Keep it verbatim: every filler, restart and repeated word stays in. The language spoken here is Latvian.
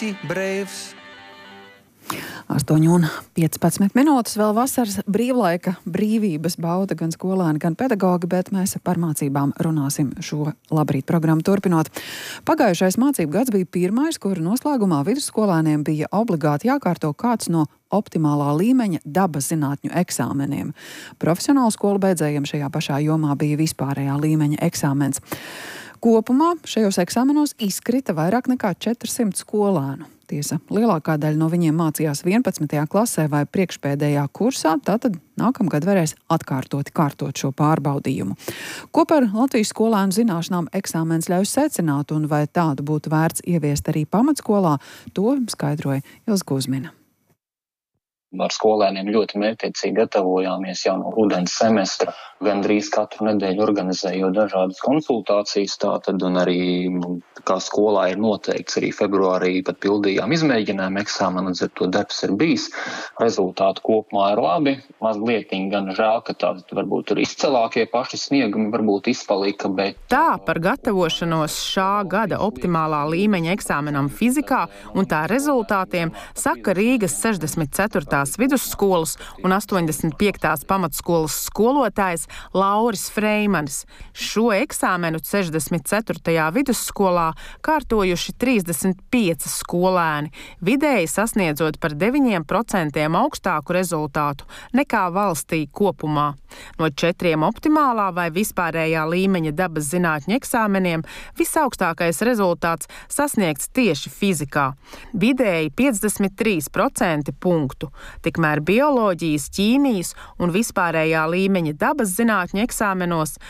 Braves. astoņi un piecpadsmit minūtes vēl vasaras brīvlaika brīvības bauda gan skolēni, gan pedagogi, bet mēs par mācībām runāsim šo labrīt programmu turpinot. Pagājušais mācību gads bija pirmais, kura noslēgumā vidusskolēniem bija obligāti jākārto kāds no optimālā līmeņa dabas zinātņu eksāmeniem. Profesionālu skolu beidzējiem šajā pašā jomā bija vispārējā līmeņa eksāmens. Kopumā šajos eksāmenos izkrita vairāk nekā četrsimt skolēnu. Tiesa, lielākā daļa no viņiem mācījās vienpadsmitajā klasē vai priekšpēdējā kursā, tātad nākamgad varēs atkārtoti kārtot šo pārbaudījumu. Ko par Latvijas skolēnu zināšanām eksāmens ļauj secināt un vai tādu būtu vērts ieviest arī pamatskolā, to skaidroja Ilze Kuzmina. Ar skolēniem ļoti mērķtiecīgi gatavojāmies jau no rudens semestra. Gandrīz katru nedēļu organizējot dažādas konsultācijas, tātad un arī, kā skolā ir noteikts, arī februārī pat pildījām izmēģinājumu eksāmenu, līdz ar to darbs ir bijis. Rezultāti kopumā ir labi. Mazlietiņ gan žēl, ka tātad varbūt tur izcelākie paši sniegumi varbūt izpalika, bet... Tā par gatavošanos šā gada optimālā līmeņa eksāmenam fizikā un tā rezultātiem saka Rīgas sešdesmit ceturtā vidusskolas un astoņdesmit piektās pamatskolas skolotājs Lauris Freimanis. Šo eksāmenu sešdesmit ceturtajā vidusskolā kārtojuši trīsdesmit pieci skolēni, vidēji sasniedzot par deviņiem procentiem augstāku rezultātu nekā valstī kopumā. No četriem optimālā vai vispārējā līmeņa dabas zinātņu eksāmeniem visaugstākais rezultāts sasniegts tieši fizikā, vidēji piecdesmit trīs procenti punktu. Tikmēr bioloģijas, ķīmijas un vispārējā līmeņa dabas zinātņu eksāmenos